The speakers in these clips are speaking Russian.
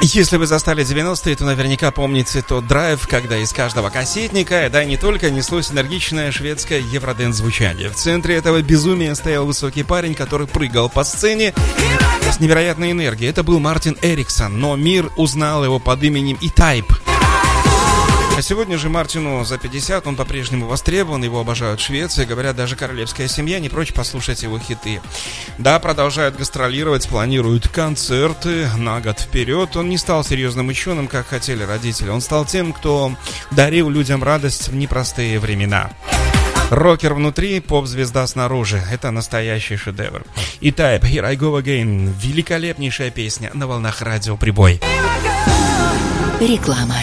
Если вы застали 90-е, то наверняка помните тот драйв, когда из каждого кассетника, да и не только, неслось энергичное шведское евродэнс-звучание. В центре этого безумия стоял высокий парень, который прыгал по сцене с невероятной энергией. Это был Мартин Эриксон, но мир узнал его под именем E-Type. А сегодня же Мартину за 50, он по-прежнему востребован, его обожают в Швеции, говорят, даже королевская семья не прочь послушать его хиты. Да, продолжают гастролировать, планируют концерты на год вперед. Он не стал серьезным ученым, как хотели родители, он стал тем, кто дарил людям радость в непростые времена. Рокер внутри, поп-звезда снаружи. Это настоящий шедевр. E-Type, Here I Go Again. Великолепнейшая песня на волнах радио Прибой. Реклама.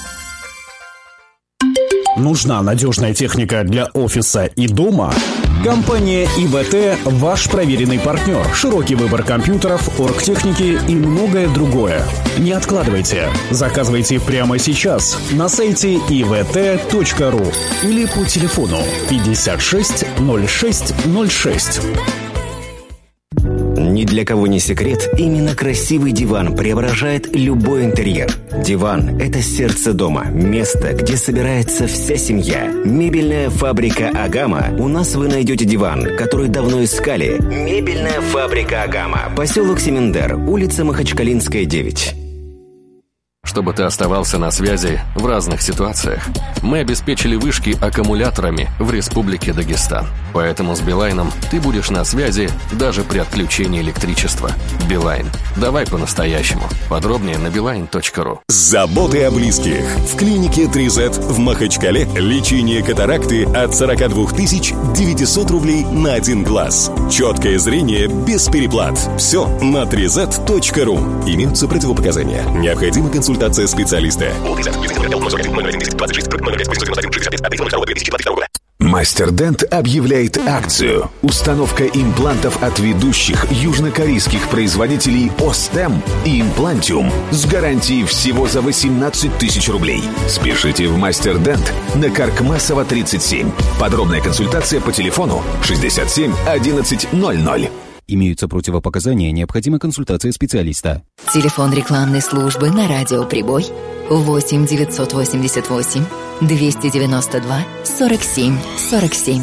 Нужна надежная техника для офиса и дома? Компания ИВТ – ваш проверенный партнер. Широкий выбор компьютеров, оргтехники и многое другое. Не откладывайте. Заказывайте прямо сейчас на сайте ivt.ru или по телефону 56 06 06. Ни для кого не секрет, именно красивый диван преображает любой интерьер. Диван – это сердце дома, место, где собирается вся семья. Мебельная фабрика «Агама». У нас вы найдете диван, который давно искали. Мебельная фабрика «Агама». Поселок Семендер, улица Махачкалинская, 9. Чтобы ты оставался на связи в разных ситуациях, мы обеспечили вышки аккумуляторами в Республике Дагестан. Поэтому с Билайном ты будешь на связи даже при отключении электричества. Билайн. Давай по-настоящему. Подробнее на билайн.ру. Заботы о близких. В клинике 3Z в Махачкале лечение катаракты от 42 900 рублей на один глаз. Четкое зрение без переплат. Все на 3Z.ru. Имеются противопоказания. Необходима консультация специалиста. Мастер Дент объявляет акцию. Установка имплантов от ведущих южнокорейских производителей Остем и Имплантиум с гарантией всего за 18 тысяч рублей. Спешите в Мастер Дент на Каркмасова 37. Подробная консультация по телефону 67 11 00. Имеются противопоказания, необходима консультация специалиста. Телефон рекламной службы на радио Прибой 8 988 292 47 47.